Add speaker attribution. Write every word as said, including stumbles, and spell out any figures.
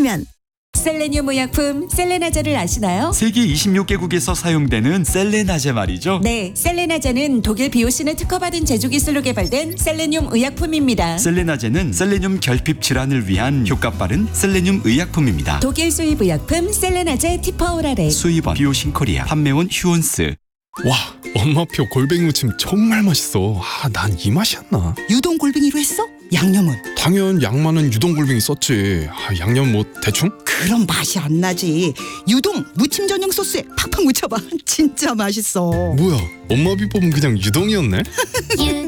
Speaker 1: 하면
Speaker 2: 셀레늄 의약품 셀레나제를 아시나요?
Speaker 3: 세계 이십육 개국에서 사용되는 셀레나제 말이죠.
Speaker 2: 네, 셀레나제는 독일 비오신을 특허받은 제조 기술로 개발된 셀레늄 의약품입니다.
Speaker 3: 셀레나제는 셀레늄 결핍 질환을 위한 효과 빠른 셀레늄 의약품입니다.
Speaker 2: 독일 수입 의약품 셀레나제 티퍼오라레.
Speaker 3: 수입원 비오신 코리아, 판매원 휴온스.
Speaker 4: 와, 엄마표 골뱅이 무침 정말 맛있어. 아, 난 이 맛이었나?
Speaker 1: 유동 골뱅이로 했어? 양념은?
Speaker 4: 당연 양 많은 유동 골뱅이 썼지. 아, 양념 뭐 대충?
Speaker 1: 그럼 맛이 안 나지. 유동 무침 전용 소스에 팍팍 묻혀봐. 진짜 맛있어.
Speaker 4: 뭐야, 엄마 비법은 그냥 유동이었네?